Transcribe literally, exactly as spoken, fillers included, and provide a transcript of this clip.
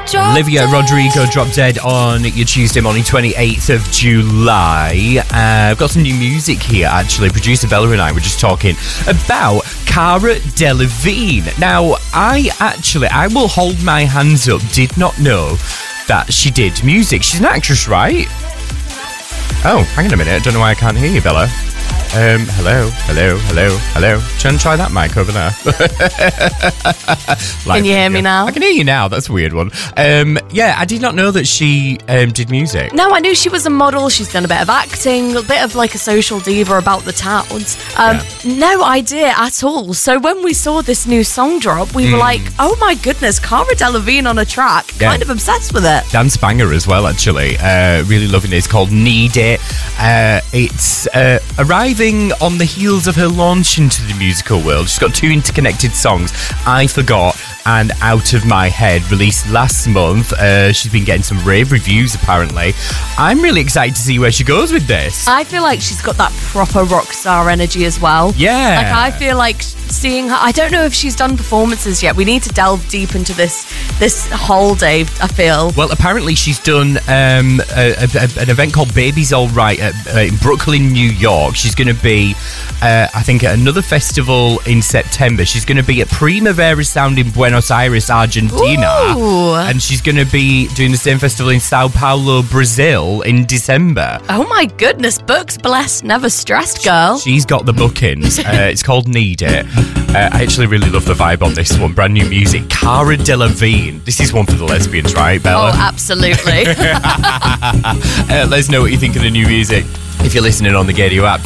Olivia Rodrigo, Drop Dead on your Tuesday morning, twenty-eighth of July. Uh, I've got some new music here, actually. Producer Bella and I were just talking about Cara Delevingne. Now, I actually, I will hold my hands up, did not know that she did music. She's an actress, right? Oh, hang on a minute. I don't know why I can't hear you, Bella. Um, hello, hello, hello, hello. Try and try that mic over there. Can you hear me now? I can hear you now. That's a weird one. Um, yeah, I did not know that she um, did music. No, I knew she was a model. She's done a bit of acting, a bit of like a social diva about the towns. Um, yeah. No idea at all. So when we saw this new song drop, we mm. were like, oh my goodness, Cara Delevingne on a track. Yeah. Kind of obsessed with it. Dance banger as well, actually. Uh, really loving it. It's called Need It. Uh, it's uh, arriving on the heels of her launch into the musical world. She's got two interconnected songs, I Forgot and Out of My Head, released last month. Uh, she's been getting some rave reviews, apparently. I'm really excited to see where she goes with this. I feel like she's got that proper rock star energy as well. Yeah. Like, I feel like seeing her, I don't know if she's done performances yet. We need to delve deep into this this whole day, I feel. Well, apparently she's done um, a, a, an event called Baby's All Right at, uh, in Brooklyn, New York. She's going to be, uh, I think, at another festival in September. She's going to be at Primavera Sound in Buenos Aires, Argentina. Ooh. And she's going to be doing the same festival in Sao Paulo, Brazil in December. Oh my goodness, books blessed, never stressed, girl. She's got the bookings. uh, it's called Need It. Uh, I actually really love the vibe on this one. Brand new music. Cara Delevingne. This is one for the lesbians, right, Bella? Oh, absolutely. uh, let us know what you think of the new music if you're listening on the Gadio app.